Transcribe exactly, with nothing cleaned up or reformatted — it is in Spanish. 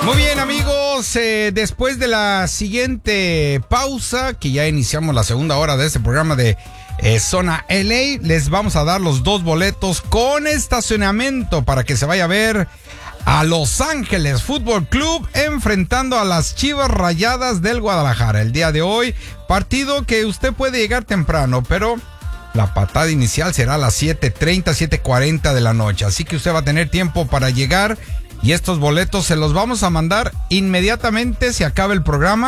Muy bien, amigos, eh, después de la siguiente pausa, que ya iniciamos la segunda hora de este programa de eh, Zona L A, les vamos a dar los dos boletos con estacionamiento para que se vaya a ver a Los Ángeles Fútbol Club enfrentando a las Chivas Rayadas del Guadalajara. El día de hoy, partido que usted puede llegar temprano, pero la patada inicial será a las siete treinta, siete cuarenta de la noche. Así que usted va a tener tiempo para llegar y estos boletos se los vamos a mandar inmediatamente se acabe el programa.